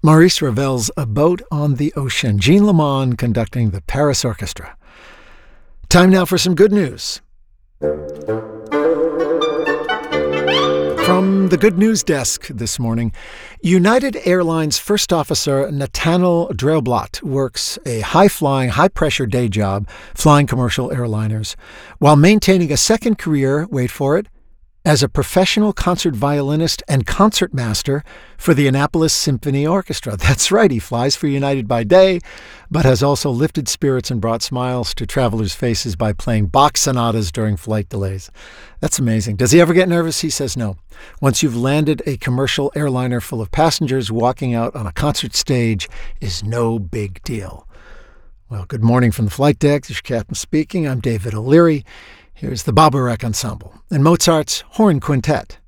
Maurice Ravel's A Boat on the Ocean. Jean Lamond conducting the Paris Orchestra. Time now for some good news. From the Good News Desk this morning, United Airlines First Officer Nathaniel Dreilblatt works a high-flying, high-pressure day job flying commercial airliners while maintaining a second career, wait for it, as a professional concert violinist and concertmaster for the Annapolis Symphony Orchestra. That's right, he flies for United by day, but has also lifted spirits and brought smiles to travelers' faces by playing Bach sonatas during flight delays. That's amazing. Does he ever get nervous? He says no. Once you've landed a commercial airliner full of passengers, walking out on a concert stage is no big deal. Well, good morning from the flight deck. This is your captain speaking. I'm David O'Leary. Here's the Bobberek Ensemble and Mozart's Horn Quintet.